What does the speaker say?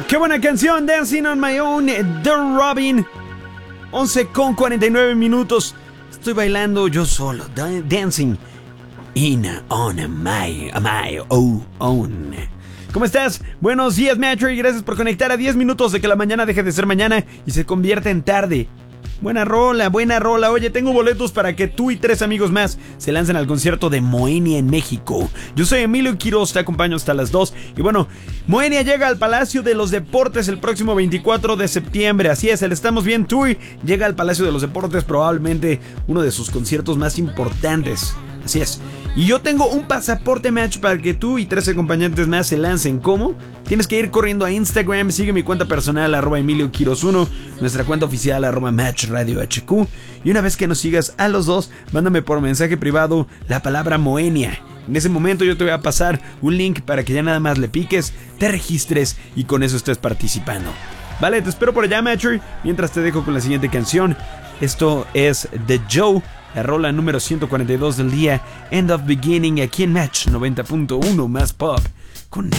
Qué buena canción, Dancing on My Own, The Robin. 11:49. Estoy bailando yo solo, dancing on my own. ¿Cómo estás? Buenos días, Metro, y gracias por conectar a 10 minutos de que la mañana deje de ser mañana y se convierta en tarde. Buena rola. Oye, tengo boletos para que tú y 3 amigos más se lancen al concierto de Moenia en México. Yo soy Emilio Quiroz, te acompaño hasta las 2. Y bueno, Moenia llega al Palacio de los Deportes el próximo 24 de septiembre. Así es, el Estamos Bien Tour llega al Palacio de los Deportes, probablemente uno de sus conciertos más importantes. Así es. Y yo tengo un pasaporte match para que tú y 3 acompañantes más se lancen. ¿Cómo? Tienes que ir corriendo a Instagram, sigue mi cuenta personal @EmilioQuiroz1, nuestra cuenta oficial @MatchRadioHQ, y una vez que nos sigas a los dos, mándame por mensaje privado la palabra Moenia. En ese momento yo te voy a pasar un link para que ya nada más le piques, te registres y con eso estés participando. Vale, te espero por allá, Matcher. Mientras te dejo con la siguiente canción. Esto es The Joe, la rola número 142 del día, End of Beginning, aquí en Match 90.1 más pop con